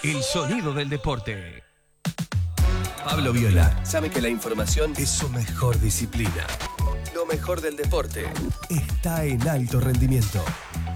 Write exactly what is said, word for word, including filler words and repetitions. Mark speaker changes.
Speaker 1: El sonido del deporte.
Speaker 2: Pablo Viola sabe que la información es su mejor disciplina. Lo mejor del deporte está en Alto Rendimiento.